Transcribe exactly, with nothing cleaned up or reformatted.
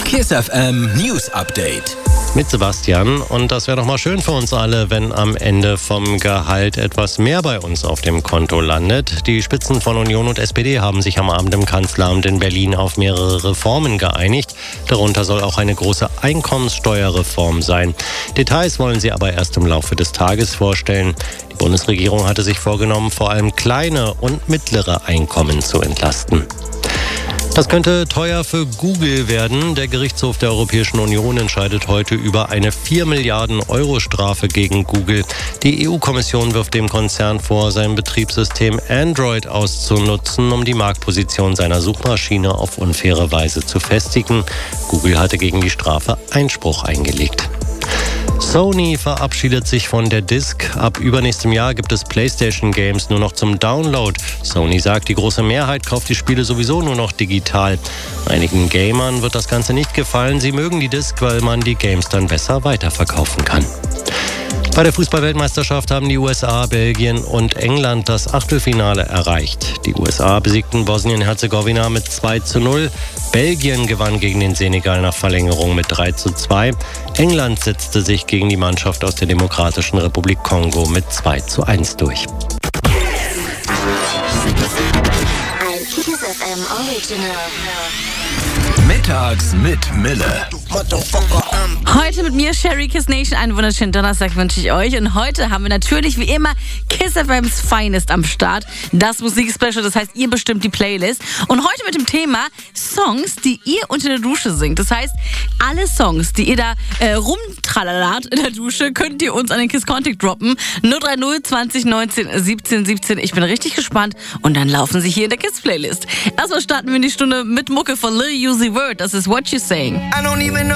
Kiss F M News Update. Mit Sebastian, und das wäre doch mal schön für uns alle, wenn am Ende vom Gehalt etwas mehr bei uns auf dem Konto landet. Die Spitzen von Union und S P D haben sich am Abend im Kanzleramt in Berlin auf mehrere Reformen geeinigt. Darunter soll auch eine große Einkommenssteuerreform sein. Details wollen sie aber erst im Laufe des Tages vorstellen. Die Bundesregierung hatte sich vorgenommen, vor allem kleine und mittlere Einkommen zu entlasten. Das könnte teuer für Google werden. Der Gerichtshof der Europäischen Union entscheidet heute über eine vier Milliarden Euro Strafe gegen Google. Die E U-Kommission wirft dem Konzern vor, sein Betriebssystem Android auszunutzen, um die Marktposition seiner Suchmaschine auf unfaire Weise zu festigen. Google hatte gegen die Strafe Einspruch eingelegt. Sony verabschiedet sich von der Disc. Ab übernächstem Jahr gibt es PlayStation-Games nur noch zum Download. Sony sagt, die große Mehrheit kauft die Spiele sowieso nur noch digital. Einigen Gamern wird das Ganze nicht gefallen. Sie mögen die Disc, weil man die Games dann besser weiterverkaufen kann. Bei der Fußball-Weltmeisterschaft haben die U S A, Belgien und England das Achtelfinale erreicht. Die U S A besiegten Bosnien-Herzegowina mit zwei zu null. Belgien gewann gegen den Senegal nach Verlängerung mit drei zu zwei. England setzte sich gegen die Mannschaft aus der Demokratischen Republik Kongo mit zwei zu eins durch. Ein Kiss F M Original. Mittags mit Mille. Heute mit mir, Sherry Kiss Nation. Einen wunderschönen Donnerstag wünsche ich euch. Und heute haben wir natürlich wie immer Kiss F M's Finest am Start. Das Musikspecial, das heißt, ihr bestimmt die Playlist. Und heute mit dem Thema Songs, die ihr unter der Dusche singt. Das heißt, alle Songs, die ihr da äh, rumtrallalert in der Dusche, könnt ihr uns an den Kiss Contact droppen. null drei null zwanzig neunzehn siebzehn siebzehn. Ich bin richtig gespannt. Und dann laufen sie hier in der Kiss Playlist. Erstmal starten wir in die Stunde mit Mucke von Lil Uzi Vert. Das ist What You Saying. I don't even